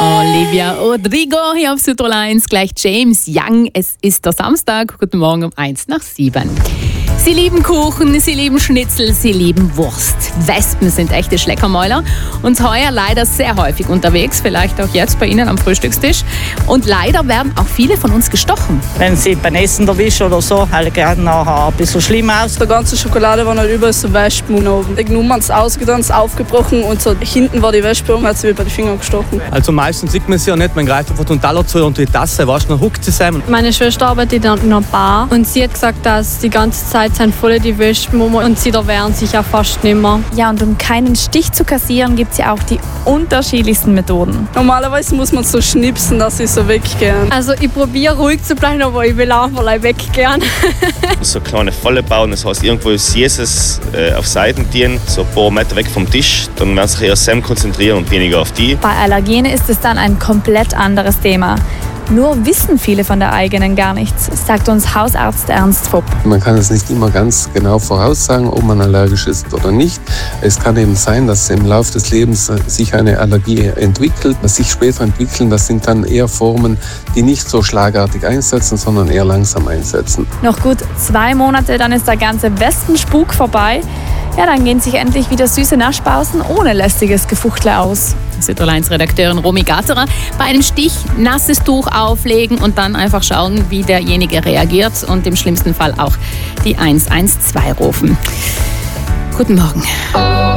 Olivia Rodrigo hier auf Südtirol 1, gleich James Young. Es ist der Samstag, guten Morgen um 6:01. Sie lieben Kuchen, sie lieben Schnitzel, sie lieben Wurst. Wespen sind echte Schleckermäuler und heuer leider sehr häufig unterwegs, vielleicht auch jetzt bei Ihnen am Frühstückstisch. Und leider werden auch viele von uns gestochen. Wenn sie beim Essen erwischen oder so, halt gerne nachher ein bisschen schlimm aus. Die ganze Schokolade war noch überall so Wespen und oben. Irgendwann hat es ausgetan, es aufgebrochen und so hinten war die Wespe und hat sie über die Finger gestochen. Also meistens sieht man sie ja nicht, man greift einfach den Teller zu und die Tasse, weißt du, dann huckt sie sein. Meine Schwester arbeitet in einer Bar und sie hat gesagt, dass die ganze Zeit sind voll die Wespen und sie da wehren sich auch fast nicht mehr. Ja, und um keinen Stich zu kassieren, gibt es ja auch die unterschiedlichsten Methoden. Normalerweise muss man so schnipsen, dass sie so weggehen. Also ich probiere ruhig zu bleiben, aber ich will auch mal weggehen. So kleine Falle bauen, das heißt irgendwo ist Jesus auf Seiten dienen, so ein paar Meter weg vom Tisch, dann werden sich eher Sam konzentrieren und weniger auf die. Bei Allergene ist es dann ein komplett anderes Thema. Nur wissen viele von der eigenen gar nichts, sagt uns Hausarzt Ernst Fupp. Man kann es nicht immer ganz genau voraussagen, ob man allergisch ist oder nicht. Es kann eben sein, dass im Laufe des Lebens sich eine Allergie entwickelt, dass sich später entwickeln. Das sind dann eher Formen, die nicht so schlagartig einsetzen, sondern eher langsam einsetzen. Noch gut 2 Monate, dann ist der ganze Wespenspuk vorbei. Ja, dann gehen sich endlich wieder süße Naschpausen ohne lästiges Gefuchtle aus. Südtirol 1 Redakteurin Romy Gatterer. Bei einem Stich nasses Tuch auflegen und dann einfach schauen, wie derjenige reagiert und im schlimmsten Fall auch die 112 rufen. Guten Morgen.